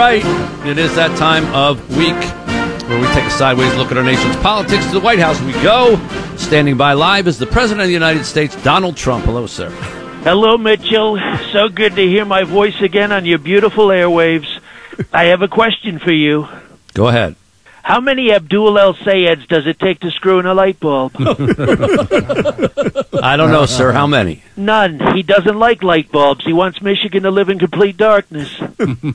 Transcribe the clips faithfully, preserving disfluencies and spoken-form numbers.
right. It is that time of week where we take a sideways look at our nation's politics. To the White House we go. Standing by live is the President of the United States, Donald Trump. Hello, sir. Hello, Mitchell. So good to hear my voice again on your beautiful airwaves. I have a question for you. Go ahead. How many Abdul El Sayeds does it take to screw in a light bulb? I don't know, sir. How many? None. He doesn't like light bulbs. He wants Michigan to live in complete darkness. Uh,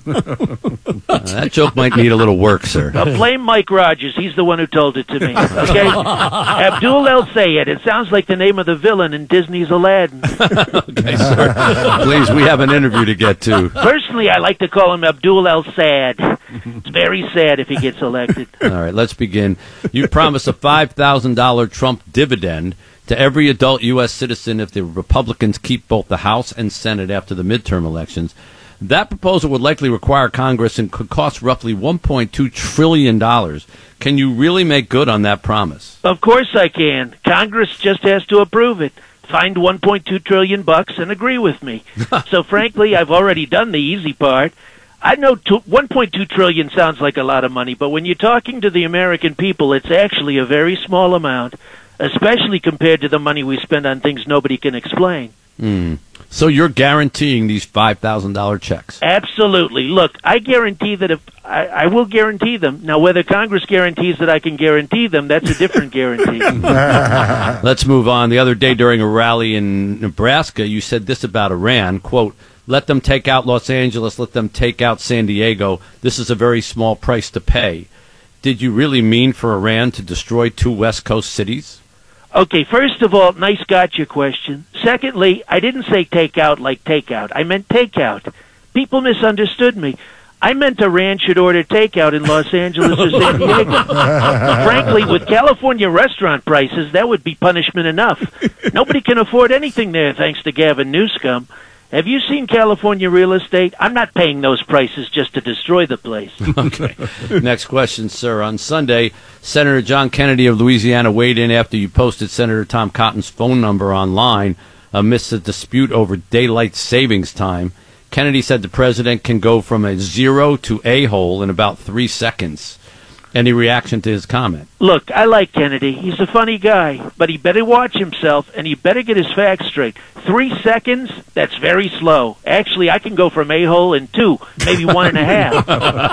that joke might need a little work, sir. Now, blame Mike Rogers. He's the one who told it to me. Okay? Abdul El Sayed. It sounds like the name of the villain in Disney's Aladdin. Okay, sir. Please, we have an interview to get to. Personally, I like to call him Abdul El Sad. It's very sad if he gets elected. All right, let's begin. You promised a five thousand dollars Trump dividend to every adult U S citizen if the Republicans keep both the House and Senate after the midterm elections. That proposal would likely require Congress and could cost roughly one point two trillion dollars. Can you really make good on that promise? Of course I can. Congress just has to approve it. Find one point two trillion bucks and agree with me. So frankly, I've already done the easy part. I know one point two trillion sounds like a lot of money, but when you're talking to the American people, it's actually a very small amount, especially compared to the money we spend on things nobody can explain. Mm. So you're guaranteeing these five thousand dollars checks? Absolutely. Look, I guarantee that if I, I will guarantee them. Now, whether Congress guarantees that I can guarantee them, that's a different guarantee. Let's move on. The other day during a rally in Nebraska, you said this about Iran, quote, "Let them take out Los Angeles, let them take out San Diego. This is a very small price to pay." Did you really mean for Iran to destroy two West Coast cities? Okay, first of all, nice gotcha question. Secondly, I didn't say take out like takeout. I meant takeout. People misunderstood me. I meant Iran should order takeout in Los Angeles or San Diego. Frankly, with California restaurant prices, that would be punishment enough. Nobody can afford anything there, thanks to Gavin Newsom. Have you seen California real estate? I'm not paying those prices just to destroy the place. Okay. Next question, sir. On Sunday, Senator John Kennedy of Louisiana weighed in after you posted Senator Tom Cotton's phone number online amidst a dispute over daylight savings time. Kennedy said the president can go from a zero to a-hole in about three seconds. Any reaction to his comment? Look, I like Kennedy. He's a funny guy, but he better watch himself, and he better get his facts straight. Three seconds? That's very slow. Actually, I can go from a-hole in two, maybe one and a half.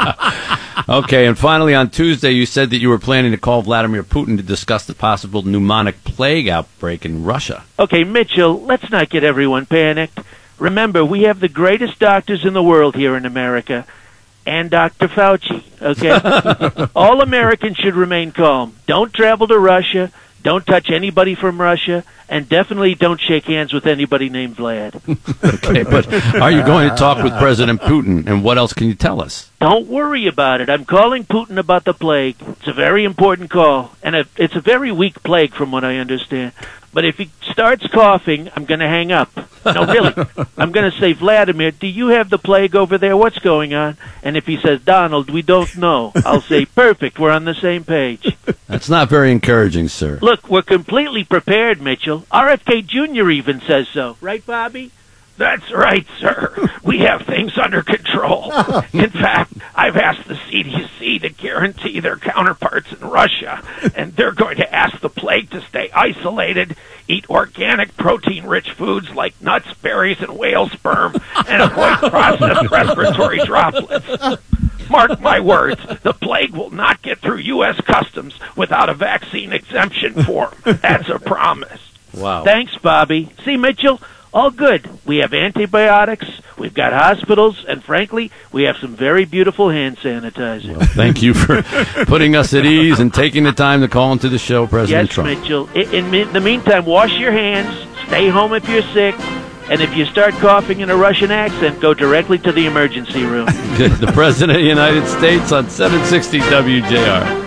Okay, and finally, on Tuesday, you said that you were planning to call Vladimir Putin to discuss the possible pneumonic plague outbreak in Russia. Okay, Mitchell, let's not get everyone panicked. Remember, we have the greatest doctors in the world here in America. And Doctor Fauci, okay? All Americans should remain calm. Don't travel to Russia. Don't touch anybody from Russia. And definitely don't shake hands with anybody named Vlad. Okay, but are you going to talk with President Putin? And what else can you tell us? Don't worry about it. I'm calling Putin about the plague. It's a very important call. And it's a very weak plague from what I understand. But if he starts coughing, I'm going to hang up. No, really. I'm going to say, Vladimir, do you have the plague over there? What's going on? And if he says, Donald, we don't know, I'll say, perfect, we're on the same page. That's not very encouraging, sir. Look, we're completely prepared, Mitchell. R F K Junior even says so. Right, Bobby? That's right, sir. We have things under control. In fact, I've asked the C D C to guarantee their counterparts in Russia, and they're going to ask the plague to stay isolated, eat organic protein-rich foods like nuts, berries, and whale sperm, and avoid processed respiratory droplets. Mark my words, the plague will not get through U S Customs without a vaccine exemption form. That's a promise. Wow. Thanks, Bobby. See, Mitchell? All good. We have antibiotics, we've got hospitals, and frankly, we have some very beautiful hand sanitizer. Well, thank you for putting us at ease and taking the time to call into the show, President yes, Trump. Yes, Mitchell. In, in the meantime, wash your hands, stay home if you're sick, and if you start coughing in a Russian accent, go directly to the emergency room. The President of the United States on seven sixty W J R.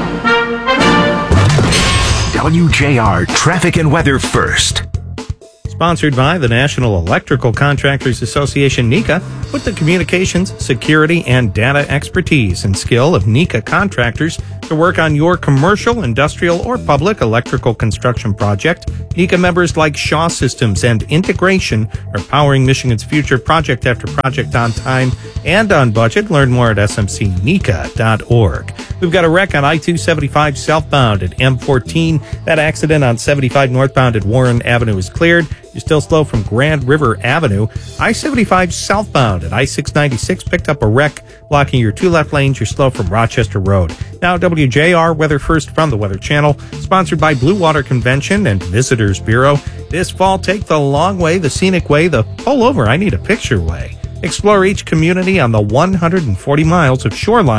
W J R Traffic and Weather first. Sponsored by the National Electrical Contractors Association, NECA, with the communications, security, and data expertise and skill of NECA contractors to work on your commercial, industrial, or public electrical construction project. NECA members like Shaw Systems and Integration are powering Michigan's future project after project on time and on budget. Learn more at s m c nica dot org. We've got a wreck on I two seventy-five southbound at M fourteen. That accident on seventy-five northbound at Warren Avenue is cleared. You're still slow from Grand River Avenue. I seventy-five southbound at I six ninety-six picked up a wreck, blocking your two left lanes. You're slow from Rochester Road. Now, W J R Weather First from the Weather Channel, sponsored by Blue Water Convention and Visitors Bureau. This fall, take the long way, the scenic way, the pull over, I need a picture way. Explore each community on the one hundred forty miles of shoreline